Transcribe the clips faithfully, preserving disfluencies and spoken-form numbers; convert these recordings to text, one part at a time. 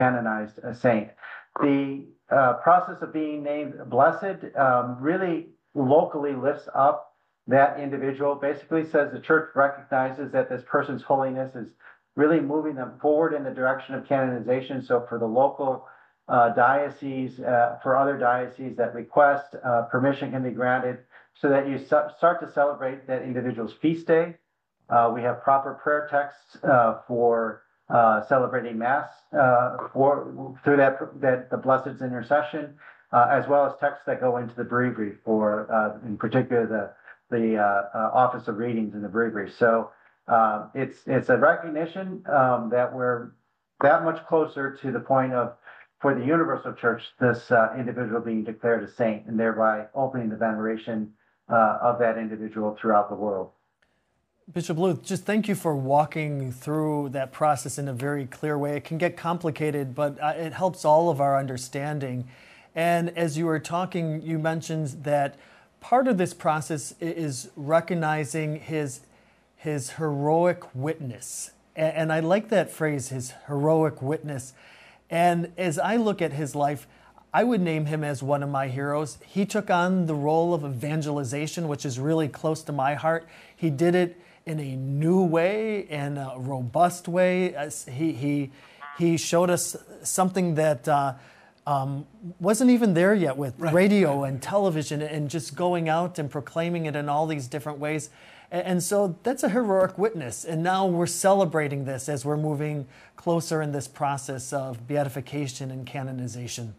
canonized a saint. The uh, process of being named blessed um, really locally lifts up that individual, basically says the church recognizes that this person's holiness is really moving them forward in the direction of canonization. So for the local uh, diocese, uh, for other dioceses that request, uh, permission can be granted so that you start to celebrate that individual's feast day. Uh, we have proper prayer texts uh, for uh, celebrating Mass uh, for through that that the Blessed's intercession, uh, as well as texts that go into the breviary for, uh, in particular, the the uh, uh, Office of Readings in the breviary. So uh, it's it's a recognition um, that we're that much closer to the point of, for the Universal Church, this uh, individual being declared a saint, and thereby opening the veneration uh, of that individual throughout the world. Bishop Luth, just thank you for walking through that process in a very clear way. It can get complicated, but uh, it helps all of our understanding. And as you were talking, you mentioned that part of this process is recognizing his, his heroic witness. And I like that phrase, his heroic witness. And as I look at his life, I would name him as one of my heroes. He took on the role of evangelization, which is really close to my heart. He did it in a new way and a robust way. He, he, he showed us something that uh, um, wasn't even there yet with right. radio and television, and just going out and proclaiming it in all these different ways. And, and so that's a heroic witness. And now we're celebrating this as we're moving closer in this process of beatification and canonization.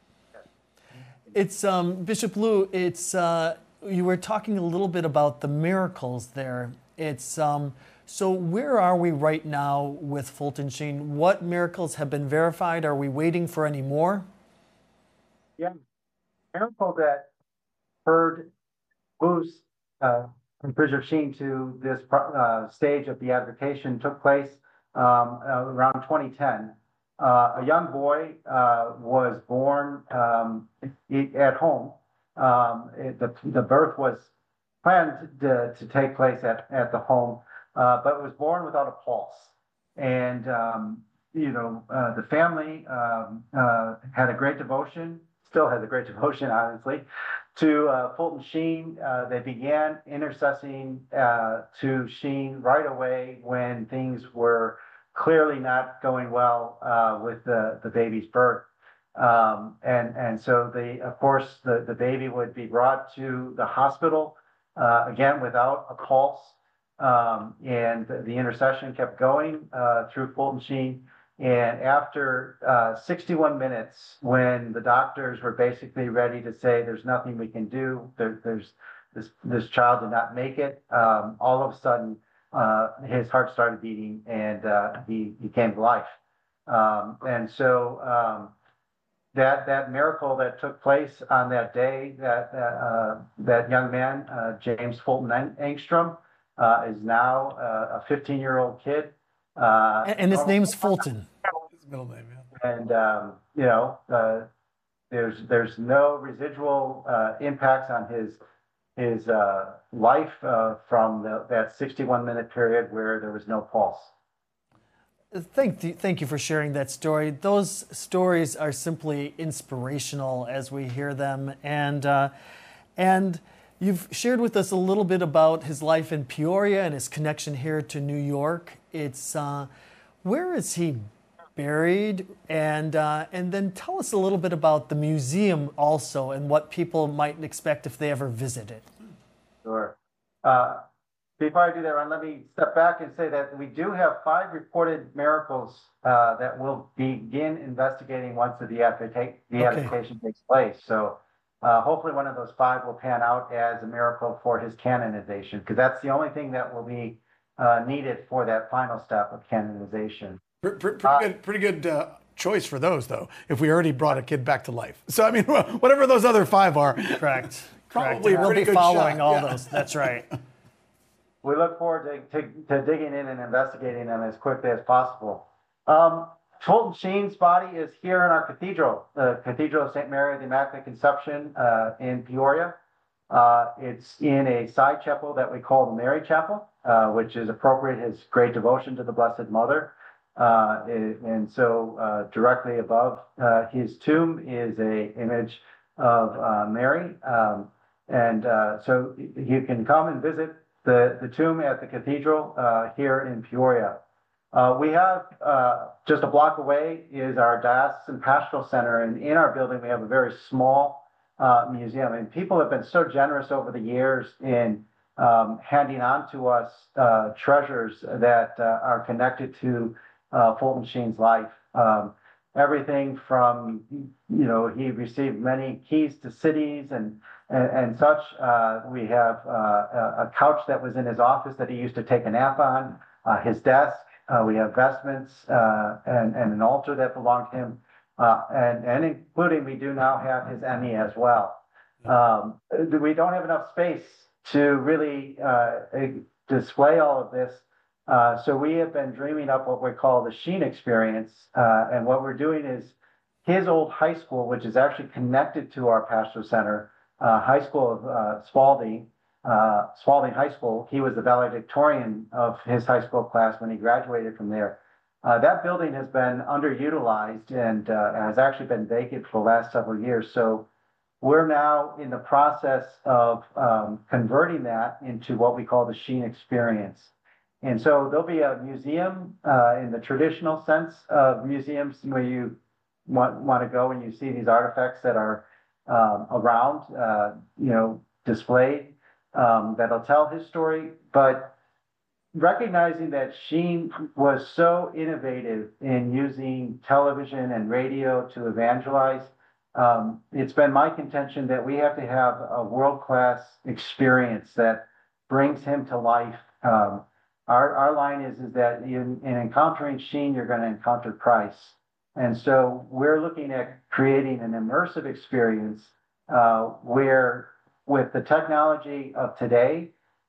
It's um, Bishop Lou, it's uh, you were talking a little bit about the miracles there. It's um, so where are we right now with Fulton Sheen? What miracles have been verified? Are we waiting for any more? Yeah, miracle that heard moves uh, from Bishop Sheen to this uh, stage of beatification took place um, uh, around twenty ten. Uh, a young boy uh, was born um, at home. Um, it, the, the birth was planned to, to take place at, at the home, uh, but it was born without a pulse. And, um, you know, uh, the family um, uh, had a great devotion, still has a great devotion, honestly, to uh, Fulton Sheen. Uh, they began intercessing uh, to Sheen right away when things were clearly not going well uh, with the, the baby's birth. Um, and, and so they, of course, the, the baby would be brought to the hospital, uh, again, without a pulse. Um, and the, the intercession kept going uh, through Fulton Sheen. And after uh, sixty-one minutes, when the doctors were basically ready to say, there's nothing we can do, there, there's this, this child did not make it, um, all of a sudden, Uh, his heart started beating, and uh, he, he came to life. Um, and so um, that that miracle that took place on that day, that uh, that young man, uh, James Fulton Engstrom, uh, is now uh, a fifteen-year-old kid. Uh, and, and his name's Fulton. His middle name, yeah. And um, you know, uh, there's there's no residual uh, impacts on his. his uh, life uh, from the, that sixty-one minute period where there was no pulse. Thank you, thank you for sharing that story. Those stories are simply inspirational as we hear them. And, uh, and you've shared with us a little bit about his life in Peoria and his connection here to New York. It's, uh, where is he buried? And, uh, and then tell us a little bit about the museum also and what people might expect if they ever visit it. Sure. Uh, before I do that, Ron, let me step back and say that we do have five reported miracles uh, that we'll begin investigating once the beatification okay. takes place. So uh, hopefully one of those five will pan out as a miracle for his canonization, because that's the only thing that will be uh, needed for that final step of canonization. Pretty, pretty uh, good, pretty good uh, choice for those, though, if we already brought a kid back to life. So, I mean, whatever those other five are. Correct. Probably Correct. We'll be following shot. all yeah. those. That's right. We look forward to, to, to digging in and investigating them as quickly as possible. Um, Fulton Sheen's body is here in our cathedral, the Cathedral of Saint Mary of the Immaculate Conception uh, in Peoria. Uh, it's in a side chapel that we call the Mary Chapel, uh, which is appropriate his great devotion to the Blessed Mother. Uh, and, and so uh, directly above uh, his tomb is a image of uh, Mary. Um, and uh, so you can come and visit the, the tomb at the cathedral uh, here in Peoria. Uh, we have uh, just a block away is our Diocesan Pastoral Center, and in our building we have a very small uh, museum. And people have been so generous over the years in um, handing on to us uh, treasures that uh, are connected to uh, Fulton Sheen's life. Um, everything from, you know, he received many keys to cities and and, and such. Uh, we have uh, a, a couch that was in his office that he used to take a nap on, uh, his desk. Uh, we have vestments uh, and, and an altar that belonged to him. Uh, and, and including, we do now have his Emmy as well. Um, we don't have enough space to really uh, display all of this. Uh, so we have been dreaming up what we call the Sheen Experience. Uh, and what we're doing is his old high school, which is actually connected to our Pastoral Center, uh, high school of uh, Spalding, uh, Spalding High School. He was the valedictorian of his high school class when he graduated from there. Uh, that building has been underutilized and uh, has actually been vacant for the last several years. So we're now in the process of um, converting that into what we call the Sheen Experience. And so there'll be a museum uh, in the traditional sense of museums where you want, want to go and you see these artifacts that are um, around, uh, you know, displayed, um, that'll tell his story. But recognizing that Sheen was so innovative in using television and radio to evangelize, um, it's been my contention that we have to have a world-class experience that brings him to life. Um, our, our line is, is that in, in encountering Sheen, you're going to encounter Christ. And so we're looking at creating an immersive experience uh, where with the technology of today,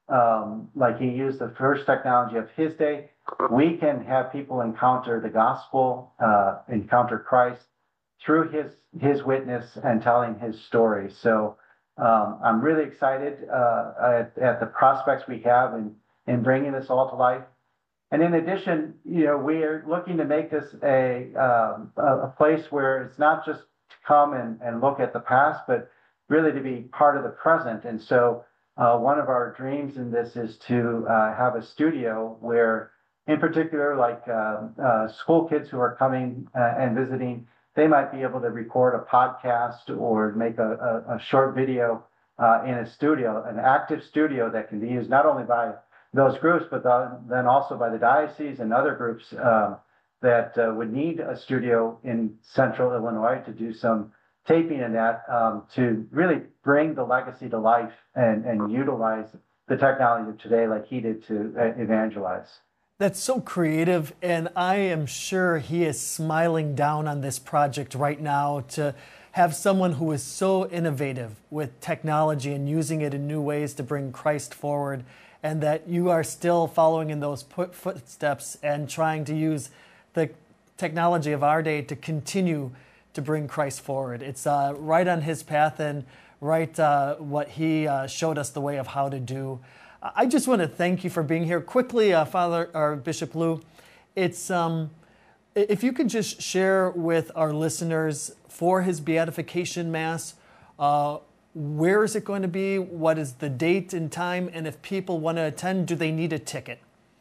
um, like he used the first technology of his day, we can have people encounter the gospel, uh, encounter Christ through his his witness and telling his story. So um, I'm really excited uh, at, at the prospects we have in, in bringing this all to life. And in addition, you know, we are looking to make this a, um, a place where it's not just to come and, and look at the past, but really to be part of the present. And so uh, one of our dreams in this is to uh, have a studio where, in particular, like uh, uh, school kids who are coming uh, and visiting, they might be able to record a podcast or make a, a, a short video uh, in a studio, an active studio that can be used not only by those groups, but the, then also by the diocese and other groups um, that uh, would need a studio in central Illinois to do some taping in that um, to really bring the legacy to life and, and utilize the technology of today like he did to uh, evangelize. That's so creative, and I am sure he is smiling down on this project right now to have someone who is so innovative with technology and using it in new ways to bring Christ forward, and that you are still following in those footsteps and trying to use the technology of our day to continue to bring Christ forward. It's uh, right on his path and right uh, what he uh, showed us the way of how to do. I just want to thank you for being here. Quickly, uh, Father or Bishop Lou, it's um, if you could just share with our listeners for his beatification mass, uh, where is it going to be? What is the date and time? And if people want to attend, do they need a ticket?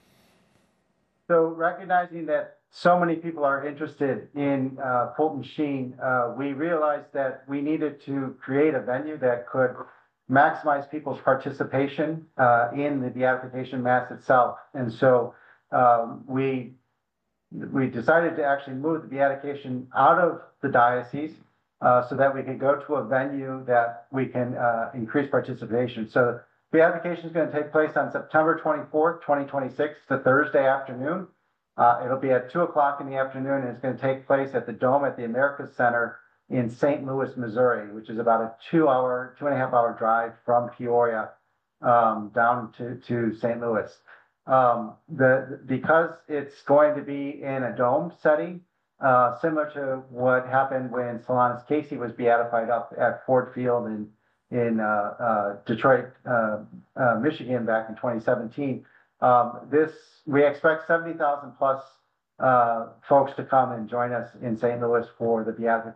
So recognizing that so many people are interested in uh, Fulton Sheen, uh, we realized that we needed to create a venue that could maximize people's participation uh, in the beatification mass itself. And so um, we we decided to actually move the beatification out of the diocese uh, so that we could go to a venue that we can uh, increase participation. So beatification is going to take place on September twenty-fourth, twenty twenty-six, the Thursday afternoon. Uh, it'll be at two o'clock in the afternoon, and it's going to take place at the Dome at the Americas Center in Saint Louis, Missouri, which is about a two-hour, two and a half hour drive from Peoria um, down to, to Saint Louis. Um, the, because it's going to be in a dome setting, uh, similar to what happened when Solanus Casey was beatified up at Ford Field in, in uh, uh, Detroit, uh, uh, Michigan back in twenty seventeen. Um, this, we expect seventy thousand plus uh, folks to come and join us in Saint Louis for the beatification